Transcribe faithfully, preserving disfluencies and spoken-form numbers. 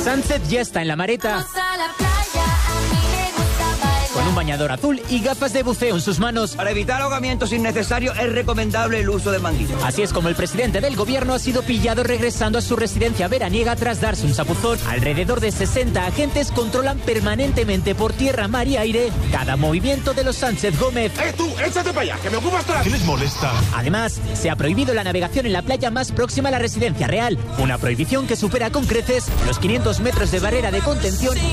Sánchez ya está en la Mareta. Con un bañador azul y gafas de buceo en sus manos. Para evitar ahogamientos innecesarios es recomendable el uso de manguito. Así es como el presidente del gobierno ha sido pillado regresando a su residencia veraniega tras darse un chapuzón. Alrededor de sesenta agentes controlan permanentemente por tierra, mar y aire cada movimiento de los Sánchez Gómez. ¡Eh, tú! ¡Échate para allá! ¡Que me ocupas toda la... ¿Qué les molesta? Además, se ha prohibido la navegación en la playa más próxima a la residencia real. Una prohibición que supera con creces los quinientos metros de barrera de contención